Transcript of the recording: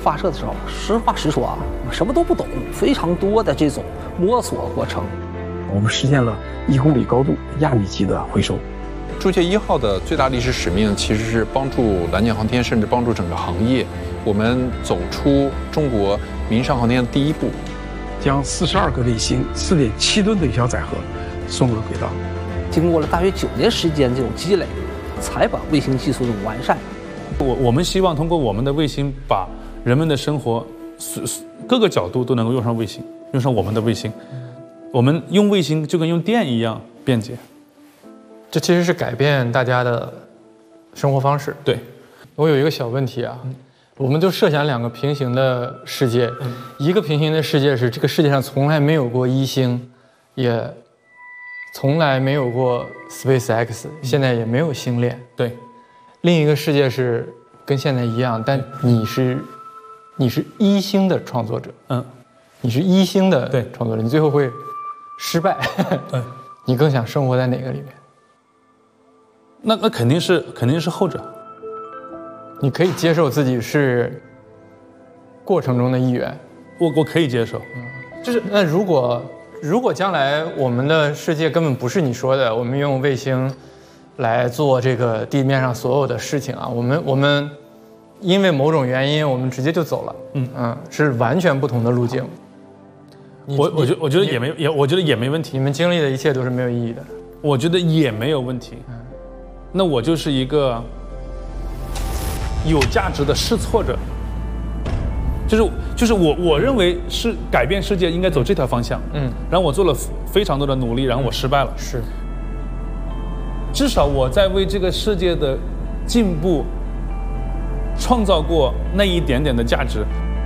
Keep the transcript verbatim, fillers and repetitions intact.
发射的时候，实话实说啊，什么都不懂，非常多的这种摸索过程。 我们实现了一公里高度亚米级的回收。 租界一号的最大历史使命其实是帮助蓝箭航天，甚至帮助整个行业，我们走出中国民上航天的第一步， 将四十二个卫星、四点七吨的一条载荷送入轨道。 经过了大约九年时间这种积累，才把卫星技术这种完善。 我我们希望通过我们的卫星，把人们的生活各个角度都能够用上卫星，用上我们的卫星。我们用卫星就跟用电一样便捷。 这其实是改变大家的生活方式。 对， 我有一个小问题啊，嗯、我们就设想两个平行的世界，嗯、一个平行的世界是这个世界上从来没有过一星，也从来没有过 SpaceX，、嗯、现在也没有星链。 对， 另一个世界是跟现在一样，但你是你是一星的创作者， 嗯， 你是一星的创作者，你最后会失败。 对， 你更想生活在哪个里面？ 那那肯定是肯定是后者。 你可以接受自己是过程中的一员， 我我可以接受。 嗯，就是那如果如果将来我们的世界根本不是你说的，我们用卫星来做这个地面上所有的事情啊，我们我们因为某种原因我们直接就走了，嗯嗯，是完全不同的路径。 我我觉我觉得也没也我觉得也没问题。 你们经历的一切都是没有意义的。 我觉得也没有问题。嗯，那我就是一个有价值的试错者，就是就是我我认为是改变世界应该走这条方向，嗯，然后我做了非常多的努力，然后我失败了， 是， 至少我在为这个世界的进步创造过那一点点的价值。